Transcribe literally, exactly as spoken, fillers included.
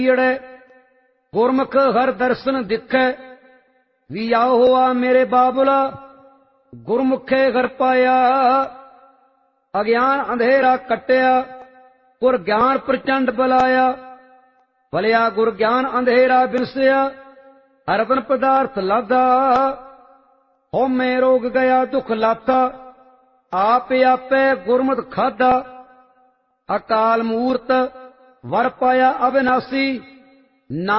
गुरमुख हर दर्शन दिखै विया हुआ मेरे बाबुला गुरमुखे घर पाया। अज्ञान अंधेरा कट्या गुर ज्ञान प्रचंड बलाया। भलिया गुर ज्ञान अंधेरा बिनसिया अरबन पदार्थ लादा। होमे रोग गया दुख लाथा आप आपे गुरमत खादा। अकाल मूर्त वर पाया अविनाशी